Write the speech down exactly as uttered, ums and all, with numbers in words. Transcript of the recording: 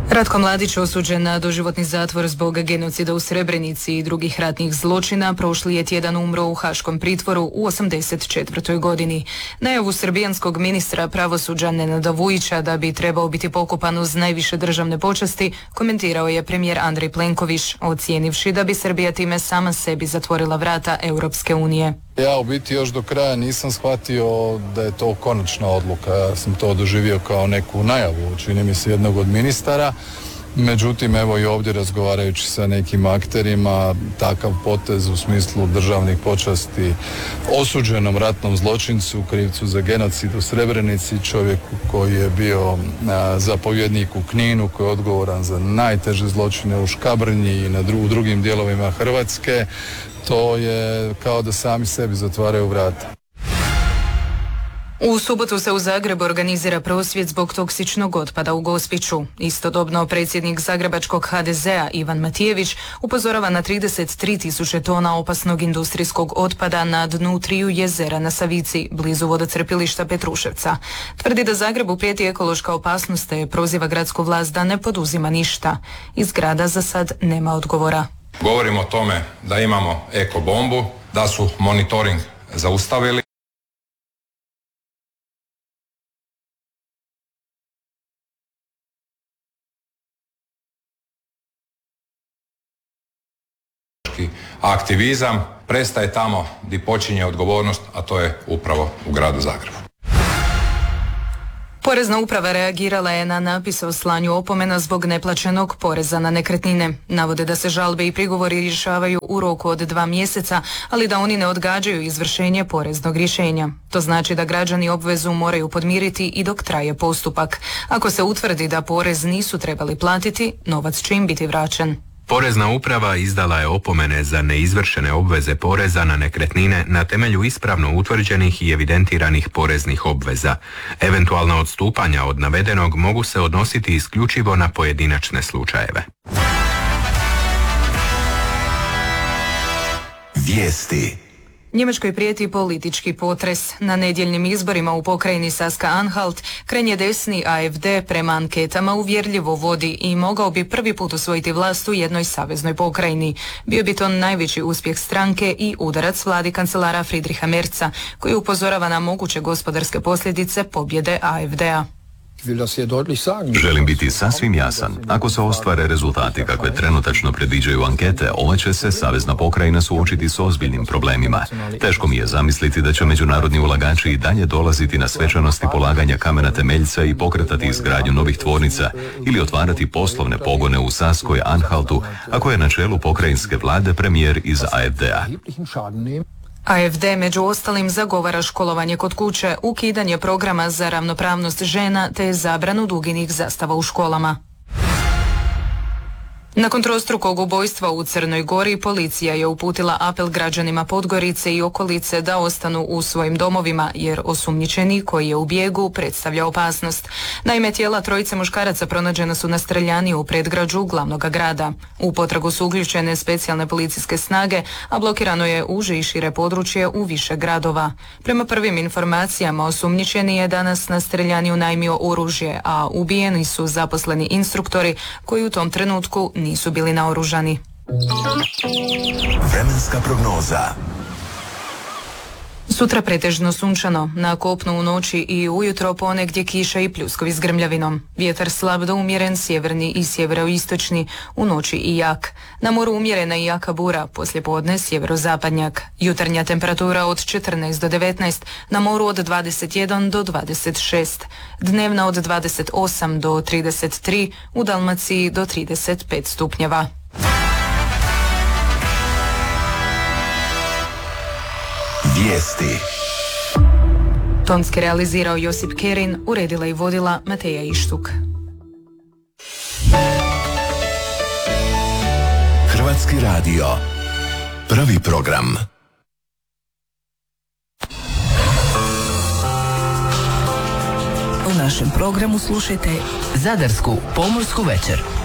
Ratko Mladić, osuđen na doživotni zatvor zbog genocida u Srebrenici i drugih ratnih zločina, prošli je tjedan umro u haškom pritvoru u osamdeset četvrtoj godini. Najavu srbijanskog ministra pravosuđa Nenada Vujića da bi trebao biti pokopan uz najviše državne počasti komentirao je premijer Andrej Plenković, ocijenivši da bi Srbija time sama sebi zatvorila vrata Europske unije. Ja u biti još do kraja nisam shvatio da je to konačna odluka. Ja sam to doživio kao neku najavu, čini mi se, jednog od ministara. Međutim, evo i ovdje razgovarajući sa nekim akterima, takav potez u smislu državnih počasti osuđenom ratnom zločincu, krivcu za genocid u Srebrenici, čovjeku koji je bio a, zapovjednik u Kninu, koji je odgovoran za najteže zločine u Škabrnji i na dru- u drugim dijelovima Hrvatske, to je kao da sami sebi zatvaraju vrata. U subotu se u Zagrebu organizira prosvjed zbog toksičnog otpada u Gospiću. Istodobno predsjednik zagrebačkog ha de zea Ivan Matijević upozorava na trideset tri tisuće tona opasnog industrijskog otpada na dnu triju jezera na Savici, blizu vodocrpilišta Petruševca. Tvrdi da Zagrebu prijeti ekološka opasnost te proziva gradsku vlast da ne poduzima ništa. Iz grada za sad nema odgovora. Govorimo o tome da imamo eko bombu, da su monitoring zaustavili. Aktivizam prestaje tamo gdje počinje odgovornost, a to je upravo u gradu Zagrebu. Porezna uprava reagirala je na napis o slanju opomena zbog neplaćenog poreza na nekretnine. Navode da se žalbe i prigovori rješavaju u roku od dva mjeseca, ali da oni ne odgađaju izvršenje poreznog rješenja. To znači da građani obvezu moraju podmiriti i dok traje postupak. Ako se utvrdi da porez nisu trebali platiti, novac će im biti vraćen. Porezna uprava izdala je opomene za neizvršene obveze poreza na nekretnine na temelju ispravno utvrđenih i evidentiranih poreznih obveza. Eventualna odstupanja od navedenog mogu se odnositi isključivo na pojedinačne slučajeve. Vijesti. Njemačkoj prijeti politički potres. Na nedjeljnim izborima u pokrajini Saska-Anhalt krajnje desni a ef de prema anketama uvjerljivo vodi i mogao bi prvi put osvojiti vlast u jednoj saveznoj pokrajini. Bio bi to najveći uspjeh stranke i udarac vladi kancelara Friedricha Merza, koji upozorava na moguće gospodarske posljedice pobjede a ef de a. Želim biti sasvim jasan. Ako se ostvare rezultati kakve trenutačno predviđaju ankete, ova će se savezna pokrajina suočiti s ozbiljnim problemima. Teško mi je zamisliti da će međunarodni ulagači i dalje dolaziti na svečanosti polaganja kamena temeljca i pokretati izgradnju novih tvornica ili otvarati poslovne pogone u Saskoj Anhaltu, ako je na čelu pokrajinske vlade premijer iz a ef de a. a ef de među ostalim zagovara školovanje kod kuće, ukidanje programa za ravnopravnost žena te zabranu duginih zastava u školama. Nakon trostrukog ubojstva u Crnoj Gori, policija je uputila apel građanima Podgorice i okolice da ostanu u svojim domovima, jer osumnjičeni koji je u bijegu predstavlja opasnost. Naime, tijela trojice muškaraca pronađena su na streljani u predgrađu glavnog grada. U potragu su uključene specijalne policijske snage, a blokirano je uže i šire područje u više gradova. Prema prvim informacijama, osumnjičeni je danas na streljani unajmio oružje, a ubijeni su zaposleni instruktori koji u tom trenutku nisu bili naoružani. Vremenska prognoza. Sutra pretežno sunčano, na kopnu u noći i ujutro ponegdje kiša i pljuskovi s grmljavinom. Vjetar slab do umjeren, sjeverni i sjeveroistočni, u noći i jak. Na moru umjerena i jaka bura, poslijepodne sjeverozapadnjak. Jutarnja temperatura od četrnaest do devetnaest, na moru od dvadeset jedan do dvadeset šest. Dnevna od dvadeset osam do trideset tri, u Dalmaciji do trideset pet stupnjeva. Vijesti. Tonski realizirao Josip Kerin, uredila i vodila Mateja Ištuk. Hrvatski radio. Prvi program. U našem programu slušajte Zadarsku pomorsku večer.